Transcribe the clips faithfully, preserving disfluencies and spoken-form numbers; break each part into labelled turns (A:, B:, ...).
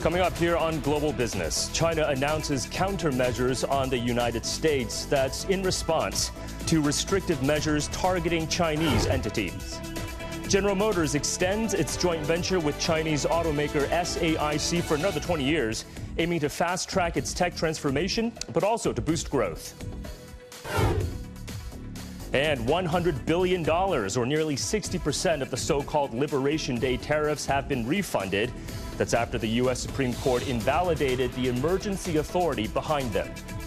A: Coming up here on Global Business, China announces countermeasures on the United States that's in response to restrictive measures targeting Chinese entities. General Motors extends its joint venture with Chinese automaker S A I C for another twenty years, aiming to fast-track its tech transformation, but also to boost growth. And one hundred billion dollars, or nearly sixty percent of the so-called Liberation Day tariffs, have been refunded. That's after the U S Supreme Court invalidated the emergency authority behind them.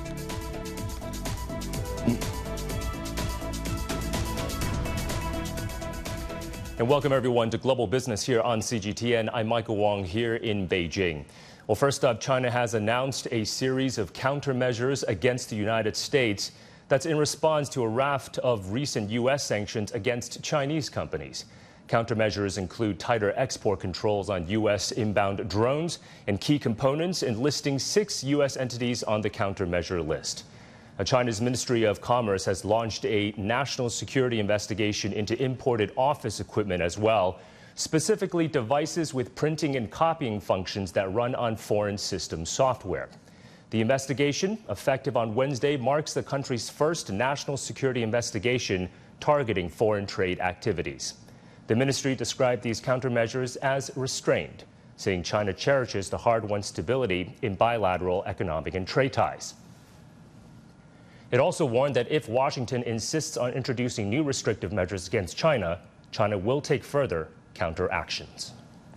A: And welcome everyone to Global Business here on C G T N. I'm Michael Wong here in Beijing. Well, first up, China has announced a series of countermeasures against the United States. That's in response to a raft of recent U S sanctions against Chinese companies. Countermeasures include tighter export controls on U S inbound drones and key components, and listing six U S entities on the countermeasure list. Now, China's Ministry of Commerce has launched a national security investigation into imported office equipment as well, specifically devices with printing and copying functions that run on foreign system software. The investigation, effective on Wednesday, marks the country's first national security investigation targeting foreign trade activities. The ministry described these countermeasures as restrained, saying China cherishes the hard-won stability in bilateral economic and trade ties. It also warned that if Washington insists on introducing new restrictive measures against China, China will take further counteractions.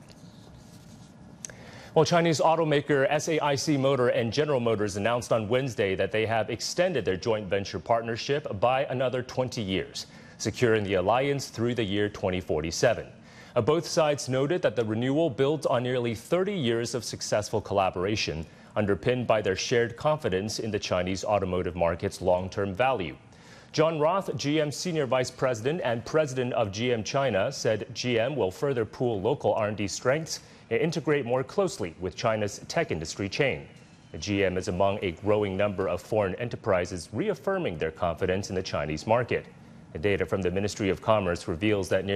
A: Well, Chinese automaker S A I C Motor and General Motors announced on Wednesday that they have extended their joint venture partnership by another twenty years, securing the alliance through the year twenty forty-seven. Uh, both sides noted that the renewal builds on nearly thirty years of successful collaboration, underpinned by their shared confidence in the Chinese automotive market's long-term value. John Roth, G M Senior Vice President and President of G M China, said G M will further pool local R and D strengths and integrate more closely with China's tech industry chain. G M is among a growing number of foreign enterprises reaffirming their confidence in the Chinese market. The data from the Ministry of Commerce reveals that nearly